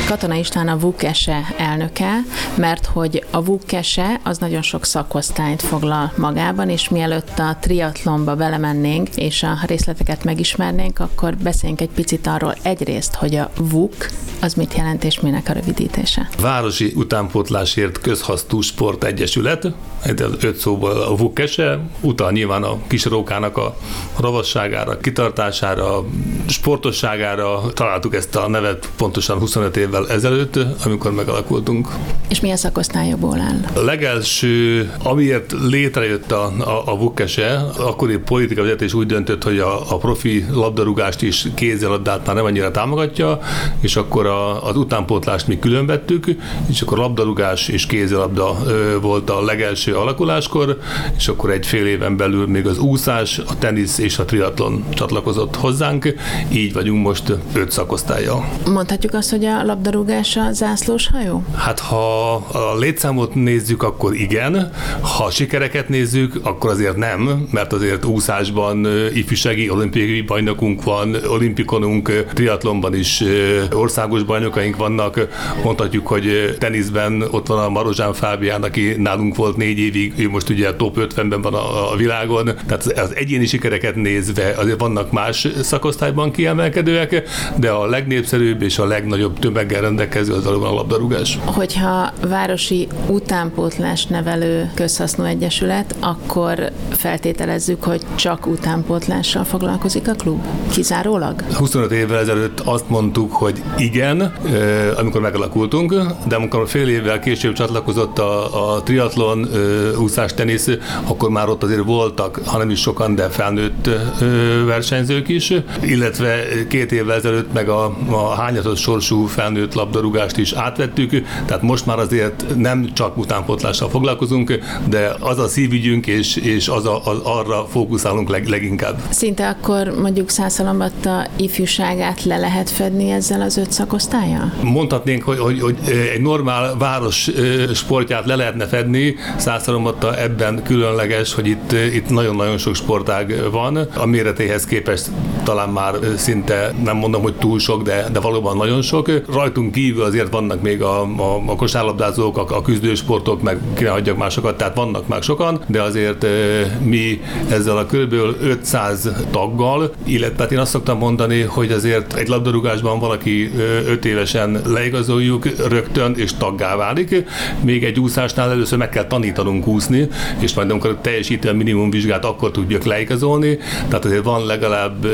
Katona István a VUK-ESE elnöke, mert hogy a VUK-ESE az nagyon sok szakosztályt foglal magában, és mielőtt a triatlonba belemennénk, és a részleteket megismernénk, akkor beszéljünk egy picit arról egyrészt, hogy a VUK az mit jelent, és minek a rövidítése. Városi Utánpótlásért Közhasznú Sportegyesület, 5 szóból a VUK-ESE, utal nyilván a kisrókának a ravasságára, kitartására, sportosságára. Találtuk ezt a nevet pontosan 25 évvel ezelőtt, amikor megalakultunk. És milyen szakosztályokból áll? A legelső, amiért létrejött a VUK-ESE, akkori politikai vezetés úgy döntött, hogy a profi labdarúgást is kézilabdát már nem annyira támogatja, és akkor az utánpótlást mi különvettük, és akkor labdarúgás és kézilabda volt a legelső alakuláskor, és akkor egy fél éven belül még az úszás, a tenisz és a triatlon csatlakozott hozzánk, így vagyunk most 5 szakosztállyal. Mondhatjuk azt, hogy a labdarúgás a zászlós hajó? Hát ha a létszámot nézzük, akkor igen, ha a sikereket nézzük, akkor azért nem, mert azért úszásban ifjúsági olimpiai bajnokunk van, olimpikonunk, triatlonban is országos bajnokaink vannak, mondhatjuk, hogy teniszben ott van a Marozsán Fábián, aki nálunk volt 4 évig, ő most ugye a top 50-ben van a világon, tehát az egyéni sikereket nézve azért vannak más szakosztályban kiemelkedőek, de a legnépszerűbb és a legnagyobb tömeggel rendelkező az valóban a labdarúgás. Hogyha városi utánpótlás nevelő közhasznú egyesület, akkor feltételezzük, hogy csak utánpótlással foglalkozik a klub? Kizárólag? 25 évvel ezelőtt azt mondtuk, hogy igen, amikor megalakultunk, de amikor fél évvel később csatlakozott a triatlon, úszás, tenisz, akkor már ott azért voltak, hanem is sokan, de felnőtt versenyzők is, illetve 2 évvel ezelőtt meg a hányatos sorsú felnőtt labdarúgást is átvettük, tehát most már azért nem csak utánpótlással foglalkozunk, de az a szívügyünk, és arra fókuszálunk leginkább. Szinte akkor mondjuk Szászhalombatta ifjúságát le lehet fedni ezzel az 5 szakosztállyal? Mondhatnénk, hogy egy normál város sportját le lehetne fedni, Szászhalombatta ebben különleges, hogy itt nagyon-nagyon sok sportág van. A méretéhez képest talán már szinte nem mondom, hogy túl sok, de valóban nagyon sok. Rajtunk kívül azért vannak még a kosárlabdázók, a küzdősportok, meg ki ne hagyjak másokat, tehát vannak már sokan, de azért mi ezzel a kb. 500 taggal, illetve én azt szoktam mondani, hogy azért egy labdarúgásban valaki 5 évesen leigazoljuk rögtön, és taggá válik. Még egy úszásnál először meg kell tanítanunk úszni, és majd amikor teljesíti a minimum vizsgát, akkor tudjuk leigazolni. Tehát azért van legalább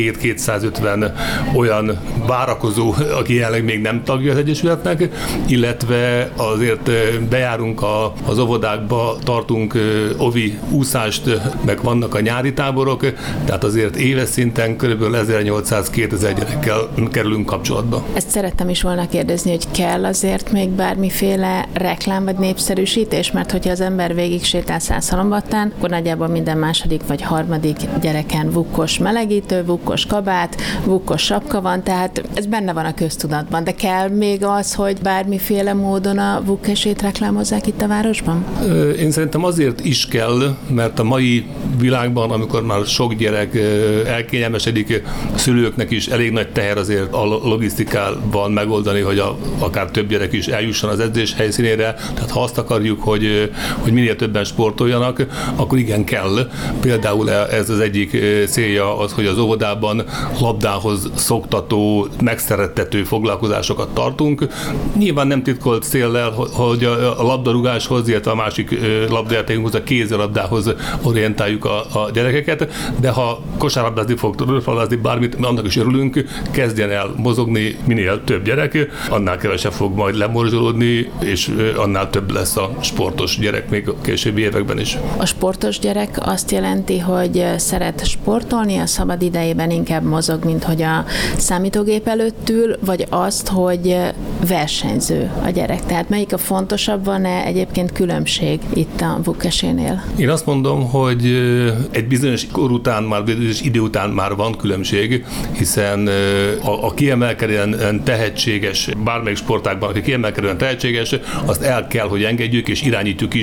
250 olyan várakozó, aki jelenleg még nem tagja az egyesületnek, illetve azért bejárunk az óvodákba, tartunk ovi úszást, meg vannak a nyári táborok, tehát azért éves szinten kb. 1800-2000 gyerekkel kerülünk kapcsolatba. Ezt szerettem is volna kérdezni, hogy kell azért még bármiféle reklám vagy népszerűsítés, mert hogyha az ember végig sétál Szászhalombattán, akkor nagyjából minden második vagy harmadik gyereken vukkos melegítő, vukkos kabát, vukkos sapka van, tehát ez benne van a köztudatban, de kell még az, hogy bármiféle módon a VUK-ESE-t reklámozzák itt a városban? Én szerintem azért is kell, mert a mai világban, amikor már sok gyerek elkényelmesedik, a szülőknek is elég nagy teher azért a logisztikában megoldani, hogy akár több gyerek is eljusson az edzés helyszínére, tehát ha azt akarjuk, hogy minél többen sportoljanak, akkor igen kell. Például ez az egyik célja az, hogy az óvodában labdához szoktató, megszerettető foglalkozásokat tartunk. Nyilván nem titkolt céllel, hogy a labdarúgáshoz, illetve a másik labdajátékunkhoz, a kézilabdához orientáljuk a gyerekeket, de ha kosárlabdázni fog, röplabdázni bármit, annak is örülünk, kezdjen el mozogni minél több gyerek, annál kevesebb fog majd lemorzsolódni, és annál több lesz a sportos gyerek még a későbbi években is. A sportos gyerek azt jelenti, hogy szeret sportolni, a szabad idejében inkább mozog, mint hogy a számítógép előtt ül, vagy azt, hogy versenyző a gyerek. Tehát melyik a fontosabb, van-e egyébként különbség itt a VUK-ESE-nél? Én azt mondom, hogy egy bizonyos kor után, már bizonyos idő után már van különbség, hiszen a kiemelkedően tehetséges, bármelyik sportágban, aki kiemelkedően tehetséges, azt el kell, hogy engedjük, és irányítjuk is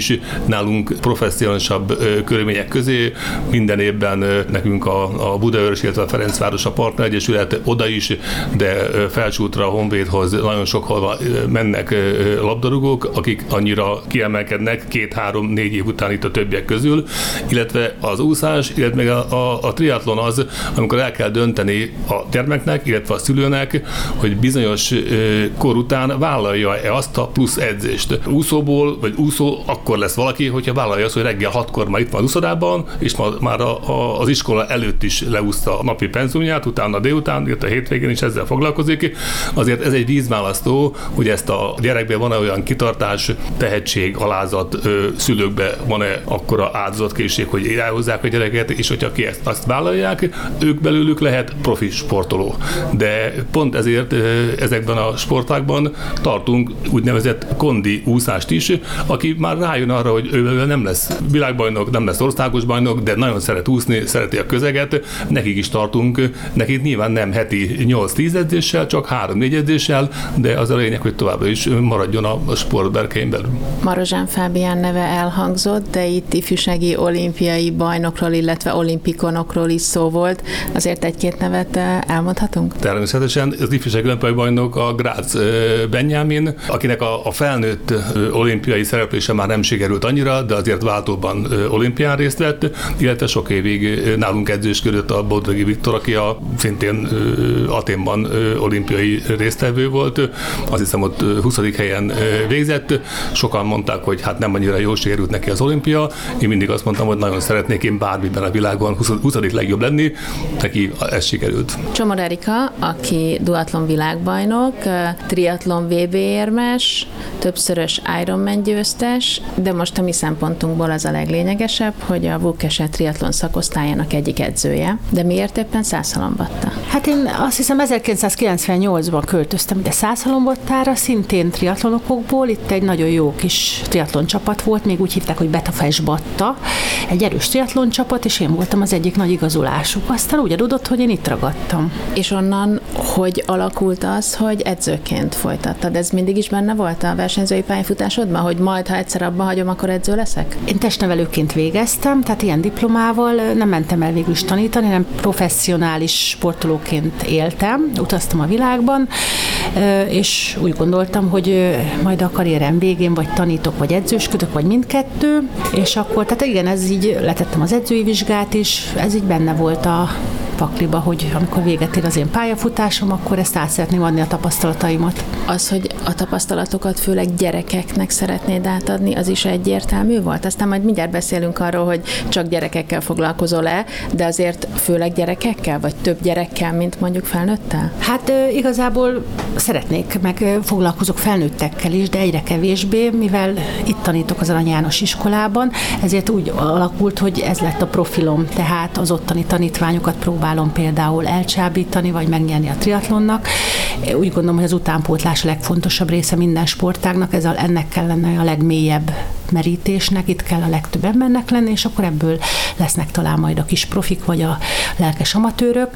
is nálunk professzionálisabb körülmények közé. Minden évben nekünk a Budaörs, illetve a Ferencváros a partneregyesület oda is, de Felsútra, a Honvédhoz nagyon sokkal mennek labdarúgók, akik annyira kiemelkednek 2-3-4 év után itt a többiek közül, illetve az úszás, illetve a triatlon az, amikor el kell dönteni a gyermeknek, illetve a szülőnek, hogy bizonyos kor után vállalja-e azt a plusz edzést. Úszóból, vagy úszó akkor lesz valaki, hogyha vállalja azt, hogy reggel 6-kor már itt van az úszodában, és már az iskola előtt is leúszta a napi penzumját, utána délután, illetve a hétvégén is ezzel foglalkozik. Azért ez egy vízválasztó, hogy ezt a gyerekben van-e olyan kitartás, tehetség, alázat, szülőkben van-e akkora áldozatkészség, hogy elhozzák a gyereket, és hogyha ki azt vállalják, ők belőlük lehet profi sportoló. De pont ezért ezekben a sportákban tartunk úgynevezett kondi úszást is, aki már rájön arra, hogy ő nem lesz világbajnok, nem lesz országos bajnok, de nagyon szeret úszni, szereti a közeget, nekik is tartunk, nekik nyilván nem heti 8-10 edzéssel, csak 3-4 edzéssel, de az a lényeg, hogy továbbra is maradjon a sport berkein belül. Marozsán Fábián neve elhangzott, de itt ifjúsági olimpiai bajnokról, illetve olimpikonokról is szó volt. Azért egy-két nevet elmondhatunk? Természetesen az ifjúsági olimpiai bajnok a Grác Benjamin, akinek a felnőtt olimpiai szereplése már nem sikerült annyira, de azért váltóban olimpián részt vett, illetve sok évig nálunk edzősködött a Bodrogi Viktor, aki szintén Athénban olimpiai résztvevő volt. Azt hiszem, ott 20. helyen végzett. Sokan mondták, hogy hát nem annyira jól sikerült neki az olimpia. Én mindig azt mondtam, hogy nagyon szeretnék én bármiben a világon 20. legjobb lenni. Neki ez sikerült. Csomor Erika, aki duatlon világbajnok, triatlon VB érmes, többszörös Ironman győztes, de most a mi szempontunkból az a leglényegesebb, hogy a Vukkese triatlon szakosztályának egyik edzője. De miért éppen Szászhalombatta? Hát én azt hiszem 1998-ban költöztem ide Szászhalombattára, szintén triatlonokokból. Itt egy nagyon jó kis triatlon csapat volt, még úgy hívták, hogy Betafes Batta. Egy erős triatlon csapat, és én voltam az egyik nagy igazolásuk. Aztán úgy adódott, hogy én itt ragadtam. És onnan hogy alakult az, hogy edzőként folytattad? Ez mindig is benne volt a versenyzői pályafutásodban, hogy majd, ha egyszer abba hagyom, akkor edző leszek? Én testnevelőként végeztem, tehát ilyen diplomával nem mentem el végül is tanítani, hanem professzionális sportolóként éltem, utaztam a világban, és úgy gondoltam, hogy majd a karrierem végén vagy tanítok, vagy edzősködök, vagy mindkettő, és akkor, tehát igen, ez így letettem az edzői vizsgát is, ez így benne volt a pakliba, hogy amikor véget ér az én pályafutásom, akkor ezt át szeretném adni a tapasztalataimat. Az, hogy a tapasztalatokat főleg gyerekeknek szeretnéd átadni, az is egyértelmű volt? Aztán majd mindjárt beszélünk arról, hogy csak gyerekekkel foglalkozol-e, de azért főleg gyerekekkel, vagy több gyerekkel, mint mondjuk felnőttel? Hát igazából szeretnék, meg foglalkozok felnőttekkel is, de egyre kevésbé, mivel itt tanítok az Arany János iskolában, ezért úgy alakult, hogy ez lett a profilom, tehát az ottani tanítványokat próbálom például elcsábítani, vagy megnyerni a triatlonnak. Úgy gondolom, hogy az utánpótlás a legfontosabb része minden sportágnak, ennek kellene a legmélyebb merítésnek, itt kell a legtöbb embernek lenni, és akkor lesznek talán majd a kis profik, vagy a lelkes amatőrök.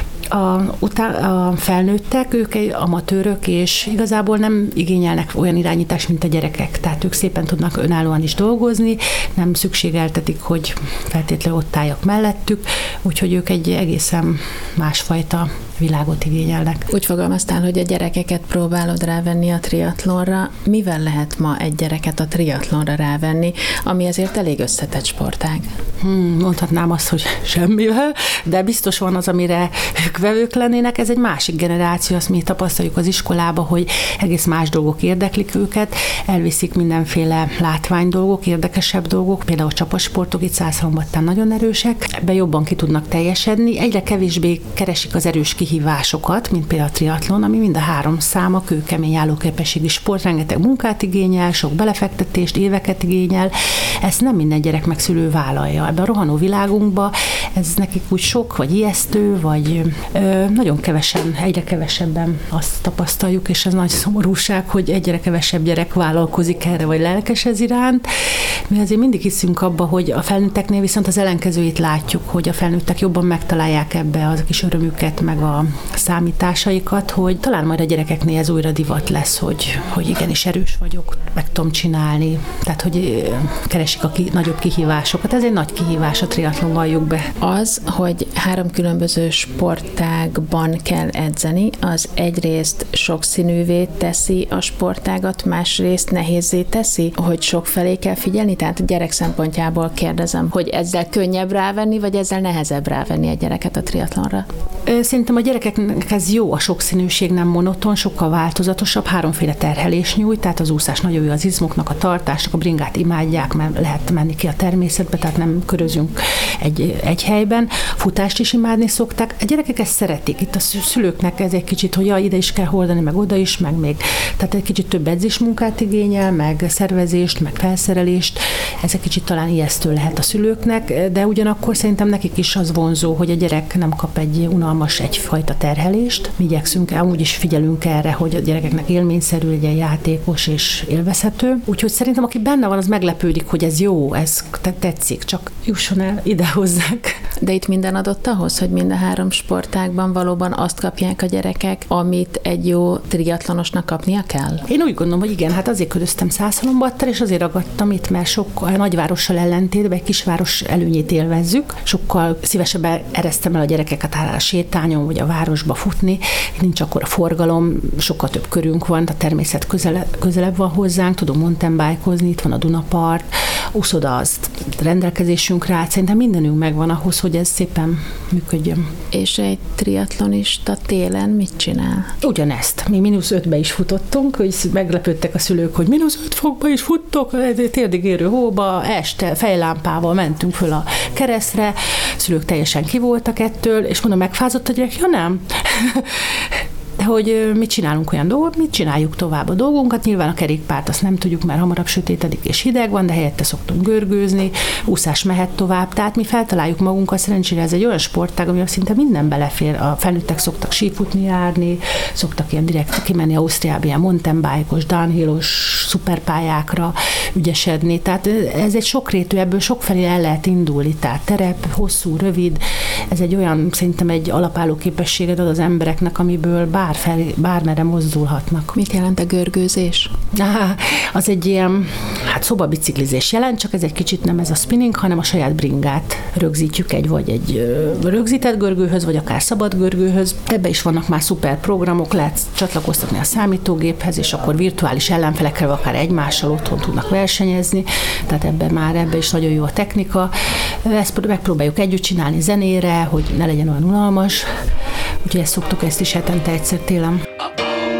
A felnőttek, ők amatőrök, és igazából nem igényelnek olyan irányítást, mint a gyerekek. Tehát ők szépen tudnak önállóan is dolgozni, nem szükségeltetik, hogy feltétlenül ott álljak mellettük, úgyhogy ők egy egészen másfajta világot igényelnek. Úgy fogalmaztál, hogy a gyerekeket próbálod rávenni a triatlonra. Mivel lehet ma egy gyereket a triatlonra rávenni, ami azért elég összetett sportág? Mondhatnám azt, hogy semmivel, de biztos van az, amire ők vevők lennének. Ez egy másik generáció, azt mi tapasztaljuk az iskolába, hogy egész más dolgok érdeklik őket, elviszik mindenféle látványdolgok, érdekesebb dolgok, például a csapatsportok itt Szászhalombattán nagyon erősek, ebben jobban ki tudnak teljesedni, egyre kevésbé keresik az erős kihívásokat, mint például a triatlon, ami mind a 3 száma, kőkemény állóképességi sport, rengeteg munkát igényel, sok belefektetést, éveket igényel, ezt nem minden gyerek meg szülő vállalja. ebben a rohanó világunkban ez nekik úgy sok, vagy ijesztő, vagy nagyon kevesen, egyre kevesebben azt tapasztaljuk, és ez nagy szomorúság, hogy egyre kevesebb gyerek vállalkozik erre, vagy lelkes ez iránt. Mi azért mindig hiszünk abba, hogy a felnőtteknél viszont az ellenkezőjét látjuk, hogy a felnőttek jobban megtalálják ebbe az kis örömüket, meg a számításaikat, hogy talán majd a gyerekeknél ez újra divat lesz, hogy igenis erős vagyok, meg tudom csinálni. Tehát, hogy keresik a nagyobb kihívásokat. Ez egy nagy kihívás a triatlon, valljuk be. Az, hogy 3 különböző sportágban kell edzeni, az egyrészt sokszínűvé teszi a sportágat, másrészt nehézzé teszi, hogy sokfelé kell figyelni? Tehát a gyerek szempontjából kérdezem, hogy ezzel könnyebb rávenni, vagy ezzel nehezebb rávenni a gyereket a triatlonra? Szerintem a gyerekeknek ez jó, a sokszínűség nem monoton, sokkal változatosabb, 3 terhelés nyújt, tehát az úszás nagyon jó az izmoknak, a tartásnak, a bringát imádják, mert lehet menni ki a természetbe, tehát nem körözünk egy helyben. Futást is imádni szokták. A gyerekek ezt szeretik. Itt a szülőknek ez egy kicsit, hogy ide is kell hordani, meg oda is, meg még. Tehát egy kicsit több edzésmunkát igényel, meg szervezést, meg felszerelést. Ez egy kicsit talán ijesztő lehet a szülőknek, de ugyanakkor szerintem nekik is az vonzó, hogy a gyerek nem kap egy unalmas egyfajta terhelést. Mi igyekszünk, amúgy is figyelünk erre, hogy a gyerekeknek élményszerű, legyen játékos és élvezhető. Úgyhogy szerintem, aki benne van, az meglepődik, hogy ez jó, ez tetszik, csak jusson el ide hozzák. De itt minden adott ahhoz, hogy mind a 3 sportágban valóban azt kapják a gyerekek, amit egy jó triatlonosnak kapnia kell? Én úgy gondolom, hogy igen, hát azért köröztem Szászhalombattal, és azért ragadtam itt, mert sokkal nagyvárossal ellentétben egy kisváros előnyét élvezzük. Sokkal szívesebben eresztem el a gyerekeket a sétányon, vagy a városba futni. Nincs akkor a forgalom, sokkal több körünk van, a természet közelebb van hozzánk, tudunk mountainbike-ozni, itt van a Dunapart, úszoda az rendelkezésünkre állt, szerintem mindenünk megvan ahhoz, hogy ez szépen működjön. És egy triatlonista télen mit csinál? Ugyanezt. Mi -5-be is futottunk, hogy meglepődtek a szülők, hogy -5 fokba is futtok, térdig érő hóba, este fejlámpával mentünk föl a keresztre, a szülők teljesen ki voltak ettől, és mondom, megfázott a gyerek? Ja nem. De hogy mit csinálunk olyan dolgot, mit csináljuk tovább a dolgunkat. Nyilván a kerékpárt azt nem tudjuk, mert hamarabb sötétedik és hideg van, de helyette szoktunk görgőzni, úszás mehet tovább. Tehát mi feltaláljuk magunkat, szerencsére ez egy olyan sportág, amivel szinte minden belefér. A felnőttek szoktak sífutni, járni, szoktak ilyen direkt kimenni Ausztriába, ilyen mountainbike-os, downhill-os szuperpályákra ügyesedni. Tehát ez egy sokrétű, ebből sokfelé el lehet indulni. Tehát terep, hosszú, rövid. Ez egy olyan, szerintem egy alapálló képességet ad az embereknek, amiből bármerre mozdulhatnak. Mit jelent a görgőzés? Az egy ilyen, szobabiciklizés jelent, csak ez egy kicsit nem ez a spinning, hanem a saját bringát rögzítjük egy rögzített görgőhöz, vagy akár szabad görgőhöz. Ebbe is vannak már szuper programok, lehet csatlakoztatni a számítógéphez, és akkor virtuális ellenfelekkel, akár egymással otthon tudnak versenyezni, tehát ebbe is nagyon jó a technika. Ezt megpróbáljuk együtt csinálni zenére, hogy ne legyen olyan unalmas. Úgyhogy ezt szoktuk, ezt is hetente egyszer télen.